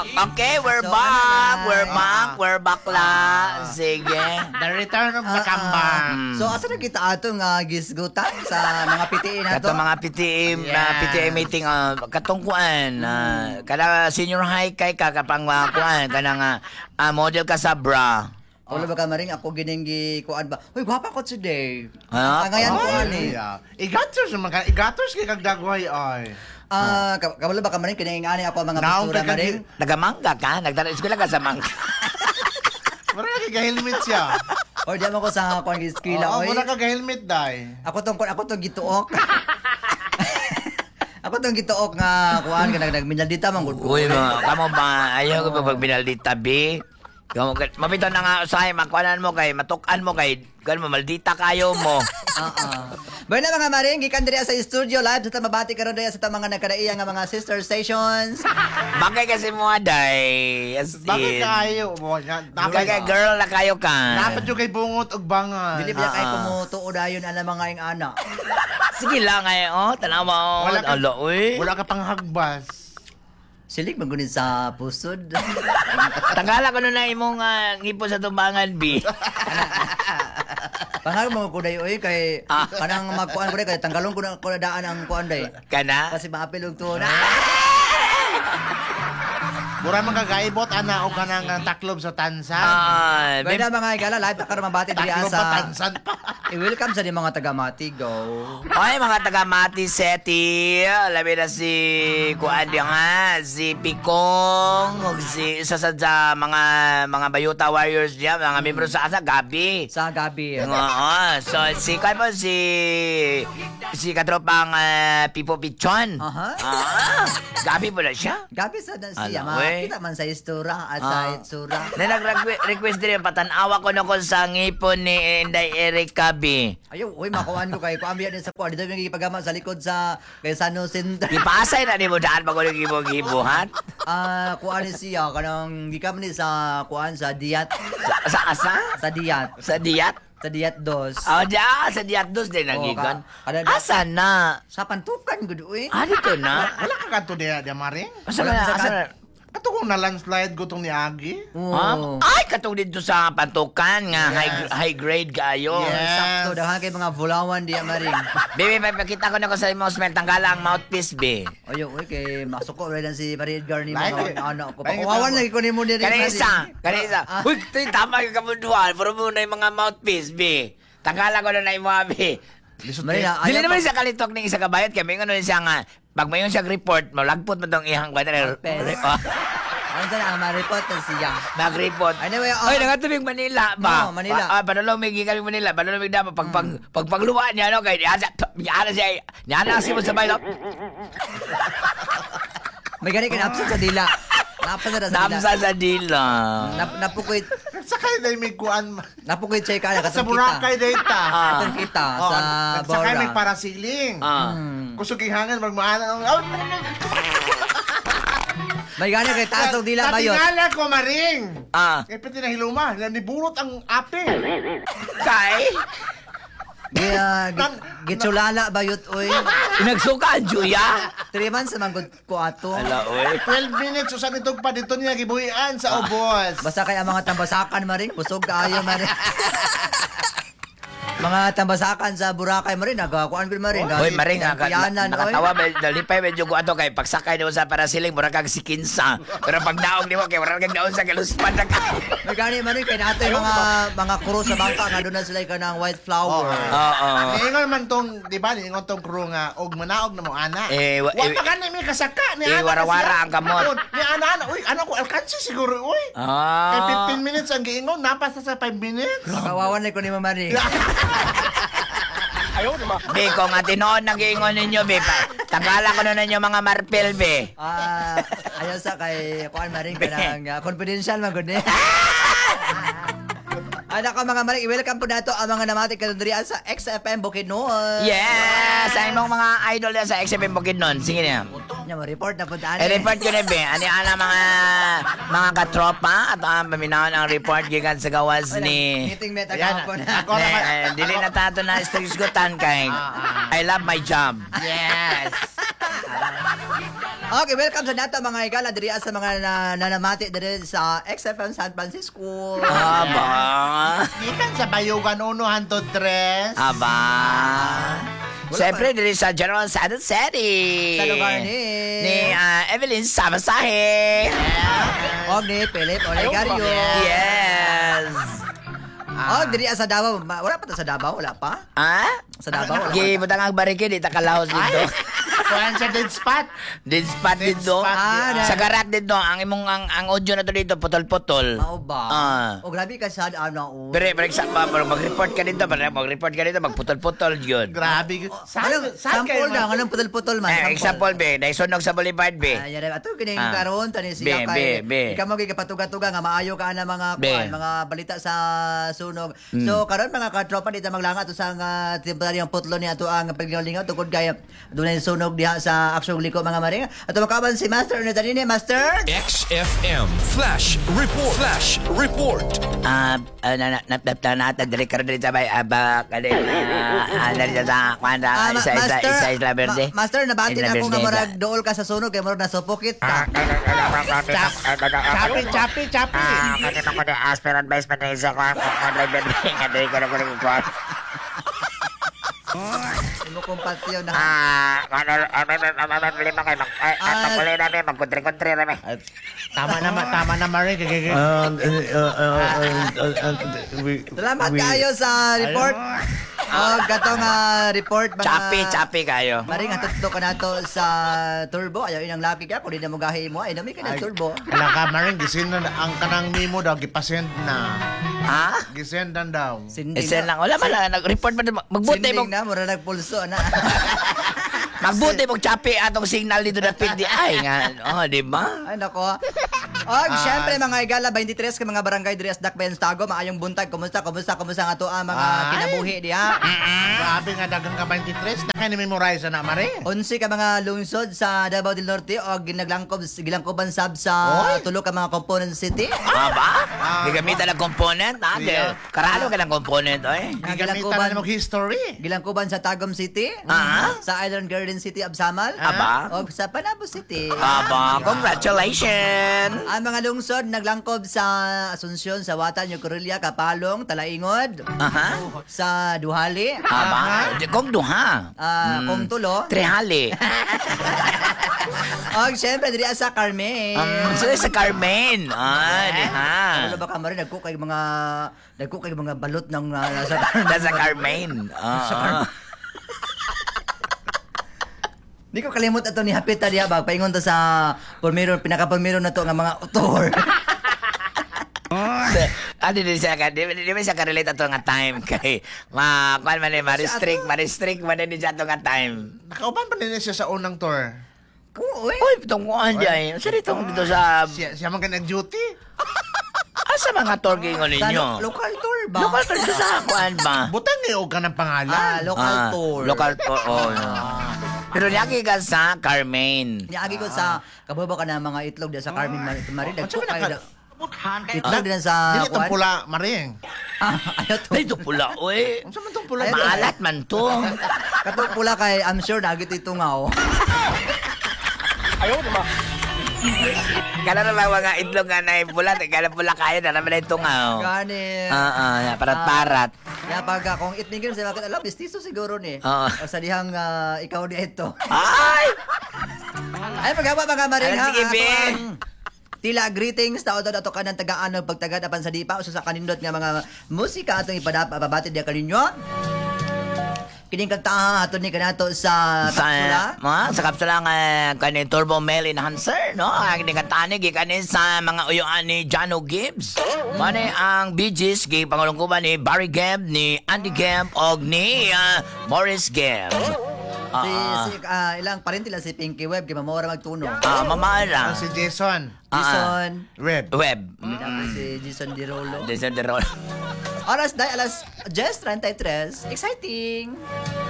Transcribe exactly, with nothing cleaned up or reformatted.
Okay, we're So, back. ano na? We're back. Ah. We're bakla. Sige. The return of the Ah, kambang. Mm. So, asa na kita atong uh, gisgutan sa mga pitiin na to? Kato mga P T A, uh, Yes. P T A meeting, uh, katungkuan. Uh, kada senior high kay ka, kapang uh, kuan, kana nga uh, model ka sa bra. Wala ba ka maring ako gining kuan ba? Uy, gwapa ko today. Ah, Ah, ngayon oh, kuan eh. Yeah. Igatos naman ka. Igatos kay kagdagway ay. Ah, ka- kabalo ba ka maring kining ani ako mga Naong basura ka maring? Nagamangga ka? Nagdala eskwela ka sa mangga. Mura ka helmet siya. Or di mo ko sa kuan giskila Oo, oy. mura ka helmet dai. Ako tong ako tong gituok. Ako tong gituok nga kuan ka nagminaldita man gud. Uy, mga, kamo ba, ayaw ko pa pag binaldita, B. Kamo, mabito na nga usahay, makuanan mo kay, matukan mo kay, kano mo, maldita kayo mo. Oo. Bueno mga maring, gikan diri sa studio live sa mabati karon diri sa ta mga nagkadaiya nga mga sister stations. Bagay kasi mo, aday. As Bakit in. kayo mo? Bagay kay girl na kayo ka. Dapat yung kay bungot og bangan. Dili ba kay Ah, ah. kumutuo dayon ana mga ing ana. Sige lang ay, oh, tanaw mo. Wala ka- Ala, uy. Wala ka pang hagbas. Silig magunit sa pusod. Tagala ko na na imong uh, ngipo sa tumbangan, B. Pangar mo ko day oy kay Ah. kanang magkuan ko day kay tanggalon ko na ko na daan ang kuan day. Kana? Kasi maapil og tuon. Mura man kagaibot ana og kanang uh, taklob sa tansan. Ah, Bueno mga igala live ta karon mabati diri Taklob pa sa tansan pa. i-welcome sa di mga taga Mati go. Oy, mga taga Mati City, labi na si Kuan di nga, si Pikong, ug si isa sa sa mga mga Bayuta Warriors diya, mga membro sa asa Gabi. Sa gabi. Oo, so si Kuan po si si katropang uh, Pipo Pichon. Aha. Ah, Gabi po na siya. Gabi sa dan siya Ala, we. makita man sa istura at sa Ah. itsura. Na nag-request din patanawa ko na ko sa ngipon ni Inday Erica B. Ayo, uy makuan ko kay kuambiya din sa kuan dito yung gipagama sa likod sa kay Sano Center. Ipasay na ni mo daan pag ulit gibuhat. Ah, kuan ni siya kanang gikam ni sa kuan sa Diat Sa, sa asa? sa Diat Sa Diat? sa Diat dos. Oh, diya, sa Diat dos din Oo, nagigan. ka- kada- Asa na? Sa pantukan gud uy. Ah, dito na? Wala ka kanto diya, diya maring. Asa Wala na? sa Asa kad- na? Kato kung na landslide ko tong ni Agi. Oo. Um, ay, katong dito sa Pantukan nga Yes. high high grade kayo. Yes. Sakto daghan kay mga vulawan diya maring. Baby, papakita ko na ko sa imong smell tanggalang mouthpiece, be. Ayo, uy kay masuko ra lang si Marie Edgar ni Lain mga kay- anak ko. lain kay Pakuwawan tama. lagi ko nimo diri. Kanisa, kanisa. Ah. Uy, tay tama ka kamunduan, pero mo na yung mga mouthpiece, be. Tanggalan ko na na imo, be. Lisod Maring kayo. na Dili ayaw naman pa- siya kalitok ng isa kabayot kami ano siya nga pag mayon siya report malagpot mo tong ihang ba na Pes. Ano sa ang ma-report na siya. mag-report. Anyway, Oy, ah, nagatubig Manila ba? Oo, Manila. Pa, ah, panulong may gikan Manila, panulong may dama pag pag pag pagluwa niya no kay niya niya siya niya na si mo sa bayo. may gani ka napsa sa dila. Napsa sa dila. Namsa sa dila. Nap napukoy Sakay na may kuan. napukoy check ka Sa katong Boracay kita. data. Ah. Katong kita sa Sakay may Bora. parasiling. Ah. Hmm. Kusog hangan magmaana. May gani kay tasong dila bayot. Natingala ko maring. Ah. Kaya pati na hiluma, na niburot ang aping. Kay Giya gitsulala bayot oy. nagsuka Juya. Three months man gud ko ato. Ala oy. twelve minutes usan itong pa dito niya gibuhian sa ubos. Basta kay ang mga tambasakan maring busog kaayo maring. Mga tambasakan sa Boracay maring nagakuan gud maring. Hoy, maring nga, ka- Piyanan, oy. nakatawa, med- nalipay medyo ko ato kay pagsakay mo sa parasiling, mura kag si Kinsa. Pero pag daog di mo, kay mura kag daog sa kaluspan na ka. May gani maring kay nato yung mga mga kuro sa bangka nga doon na sila kanang white flower. Oo. Niingon man tong, di ba, niingon tong crew nga, og manaog na mo ana. Eh, wa- Wa eh, pa gani may kasaka ni eh, ana. wara-wara kasi- ang kamot. Oo, Ni ana ana, uy, ana ko alkansi siguro, uy. Kay Ah. fifteen minutes ang giingon, napasa sa five minutes. Kawawan na ko ni maring. Be, kung nga tinoon nag-iingon ninyo, be, pa, tagala ko na ninyo mga marpel, be. Ah, ayaw sa kay kuan maring kanang uh, confidential man gud ni. Ana ka mga maring, i-welcome po nato ang mga namati kadundrian sa X F M Bukidnon. Yes! Sa imong mga idol na sa X F M Bukidnon. Sige na. Nya mo report na pud ani. I-report ko na, be. Ani ana mga mga katropa at ang paminawan ang report gikan sa gawas ni... Meeting met Ayan, ako na. ako Ne, naman. eh, dili na tato na istisgutan kay Ah, I love my job. Yes. Okay, welcome sa nato mga igala diri sa mga na, nanamati diri sa X F M San Francisco. Aba. Ikan sa Bayugan uno hantod tres. Aba. Siyempre, diri sa General Santos City. Sa lugar ni Ni ah, Evelyn Samasahe. Og ni Philip Olegario. Yes. Og diri sa Davao, Ma- wala pa ta sa Davao, wala pa? Ah? Sa Davao wala pa. Gibutang ang barikid, ita kalahos dito. Kuhan sa dead spot. Dead spot Dead dito. spot, Ah, Sa garak dito, ang imong ang, ang audio na to dito, putol-putol. Mao ba? Ah. O grabe ka sa ano. o. Pero, for example, mag-report ka dito, para mag-report ka dito, magputol-putol yun. Grabe. Anong sample na, anong putol-putol man. Eh, example, be, naisunog sa Boulevard, be. Ah, yan ato kining Ah. karon tani Be, siya be, kay be. ikaw mo gigapatuga-tuga nga maayo ka na mga Be. kuan, mga balita sa sunog. Mm. So karon mga katropa dito maglanga to sa nga temporaryong putlo ni ato ang paglingaw tungod kay dunay sunog diha sa aksyon liko mga maring. Ato makaban si Master na tani ni Master. X F M Flash Report. Flash Report. Ah, uh, na natapta natin diri ka diri sa bay aba kali ah diri sa kwanda Ah, ma- isa isa Master, isa Isla Verde. ma- Master nabati Isla na ako nga Verde. murag dool ka sa sunog kay murag nasupokit ka. Chapi, chapi, chapi. Ah, kanina ko na aspir advice pa na isa ko ang driver nga diri ko na ko ko. Imo kompatyo na. Ah, ano ano lima kayo mag ay Ah. magkulay na mi magkontre-kontre na mi. Tama na, ma- tama na, Marie. Gagagag. Salamat kayo sa report. Oh, gato nga report mga Chapi, chapi kayo. Maring atutlo ka nato sa turbo. Ayaw inang laki ka. Kung di na mo gahi mo, ay nami ka na turbo. Kala ka, Marie, gisin na ang kanang memo daw, gipasend na. Ha? Gisendan daw. Sinding Isa lang wala man lang nag-report man magbuti mo Sinding na, mura nagpulso na. magbuti mo chapi atong signal dito na pindi ay nga oh di ba? Ay, nako. Og, syempre, mga igala, twenty-three ka mga barangay diri sa Dakbayan Tago. Maayong buntag. Kumusta, kumusta, kumusta nga to ang mga Ay. kinabuhi diha. Grabe nga, dagang ka twenty-three. Na kayo ni-memorize na, Marie. Unsi ka mga lungsod sa Davao del Norte o ginaglangkob gilangkoban sab sa Oy. tulo ka mga component city. Aba? Gigamitan ng component ha? Yeah. Karalo ka ng component oy. Gigamitan na mo history. Gilangkoban sa Tagum City, Ah. sa Island Garden City of Samal, Aba? o sa Panabo City. Aba, congratulations! Ang mga lungsod naglangkob sa Asunsyon, sa Watan, Yucurulia, Kapalong, Talaingod, Aha. sa Duhali, Aba, kung duha. ah, Kung Tulo, Trehali. o syempre diri sa Carmen. Um, so sa Carmen. Ah, di ha. Ano ba ka marin nagkukay mga nagkukay mga balot ng uh, nasa Carmen. Nasa Carmen. Ah. Di ko kalimot ato ni Hapita diha ba paingon to sa pulmiro pinaka pulmiro na to nga mga utor. Ano din siya ka? Di, di ba siya ka-relate ato nga time kay ma kuan man ni ma-restrict, ma-restrict man din siya ato nga time. Nakauban pa din siya sa unang tour. Kuy. Uy, itong kuan diay. Sa dito dito sa Siya, siya man ka nag-duty. asa mga tour gingon Sa ninyo? lo- local tour ba? Local tour sa sa kuan ba? Butang niyo ka ng pangalan. Ah, local Ah, tour. Local tour. Oh, pero lagi ka sa Carmen. Niagi ko sa kabubo ka na mga itlog diha sa Carmen Marin. Marin Ano sabi nagkukay na da. Itlog din sa Dili itong kuan. pula, Maring. Ah, ayaw to. Ay, ito pula, uy. Ano sabi itong pula? Ay, Maalat man to. Kato pula kay I'm sure nagit ito nga oh. Kala na ba mga itlog nga na pula, kala pula kayo na naman ito nga. Oh. Gani. Ah, ah, parat-parat. Ya pag ah, kung itnigin sa bakit alam, bistiso siguro ni. Oo. O sa dihang ah, ikaw di ito. Ay! Ay paghawa mga maring Alam, ha. sige, Ako be. ang Tila greetings tao daw ato kanang tagaan pagtagad apan sa dipa usa sa kanindot nga mga musika atong ipadapa pabatid dia kaninyo. Kining kanta ato ni kanato sa kapsula. Sa, mga, sa kapsula nga kanin Turbo Male Enhancer, no? Ang kantahan ni kanin sa mga uyuan ni Jano Gibbs. Mane ang Bee Gees, gi pangulungkuban ni Barry Gibb, ni Andy Gibb, og ni ah, Morris Gibb. Si, Ah, si ah, ilang parenti lang si Pinky Web kay mamora magtuno. ah, mamara. Ang si Jason. Ah, Jason. Red. Web. Tapos si Jason Dirolo. Jason Derol. Oras dahil alas ten thirty-three. Exciting!